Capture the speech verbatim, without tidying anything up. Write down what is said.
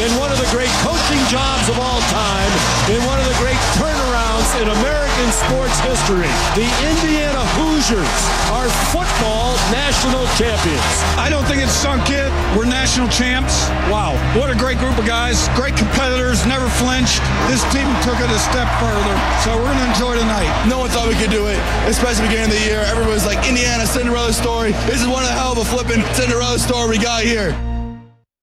in one of the great coaching jobs of all time, in one of the great turnarounds in American sports history. The Indiana Hoosiers are football national champions. I don't think it's sunk in. We're national champs. Wow, what a great group of guys. Great competitors, never flinched. This team took it a step further, so we're going to enjoy tonight. No one thought we could do it, especially beginning of the year. Everybody was like, Indiana, Cinderella story. This is one of the hell of a flipping Cinderella story we got here.